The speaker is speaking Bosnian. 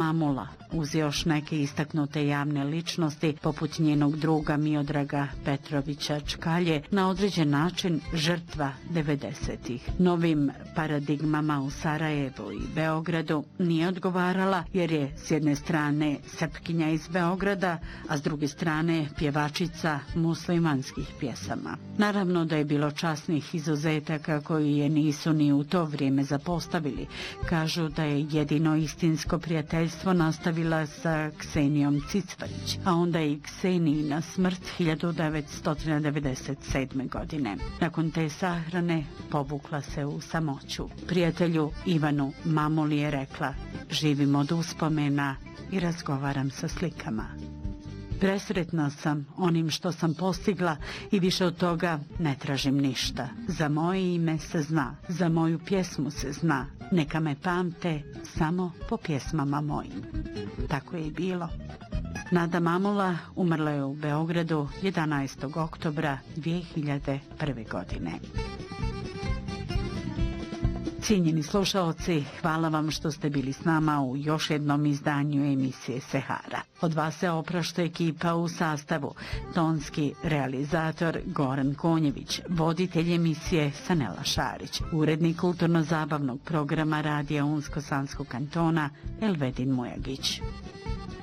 Mamula, uz još neke istaknute javne ličnosti, poput njenog druga Miodraga Petrovića Čkalje, na određen način žrtva 90-ih. Novim paradigmama u Sarajevu i Beogradu nije odgovarala jer je s jedne strane Srpkinja iz Beograda, a s druge strane pjevačica muslimanskih pjesama. Naravno da je bilo časnih izuzetaka koji je nisu ni u to vrijeme zapostavili. Kažu da je jedino istinsko prijateljstvo nastavila sa Ksenijom Cicvarić, a onda i Ksenijina smrt 1997. godine. Nakon te sahrane povukla se u samoću. Prijatelju Ivanu Mamuli je rekla: živim od uspomena i razgovaram sa slikama. Presretna sam onim što sam postigla i više od toga ne tražim ništa. Za moje ime se zna, za moju pjesmu se zna. Neka me pamte samo po pjesmama mojim. Tako je i bilo. Nada Mamula umrla je u Beogradu 11. oktobra 2001. godine. Cijenjeni slušaoci, hvala vam što ste bili s nama u još jednom izdanju emisije Sehara. Od vas se oprašta ekipa u sastavu: tonski realizator Goran Konjević, voditelj emisije Sanela Šarić, urednik kulturno-zabavnog programa Radija Unsko-Sanskog kantona Elvedin Mujagić.